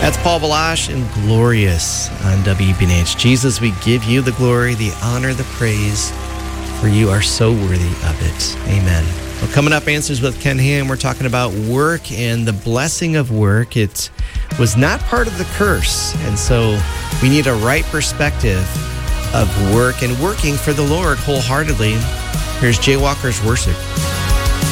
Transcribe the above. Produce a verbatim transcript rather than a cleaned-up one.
That's Paul Balash and Glorious on W B N H. Jesus, we give you the glory, the honor, the praise, for you are so worthy of it. Amen. Well, coming up, Answers with Ken Ham, we're talking about work and the blessing of work. It was not part of the curse, and so we need a right perspective of work and working for the Lord wholeheartedly. Here's Jay Walker's Worship.